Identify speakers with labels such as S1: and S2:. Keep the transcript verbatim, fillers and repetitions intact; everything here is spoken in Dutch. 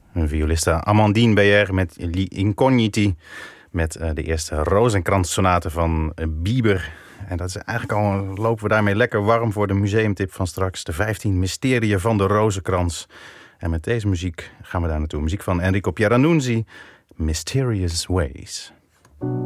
S1: Een violiste Amandine Beyer met Gli Incogniti. Met uh, de eerste Rozenkrantz-sonate van uh, Bieber. En dat is eigenlijk al, lopen we daarmee lekker warm voor de museumtip van straks. De vijftien mysterieën van de Rozenkrantz. En met deze muziek gaan we daar naartoe. Muziek van Enrico Pieranunzi. Mysterious Ways.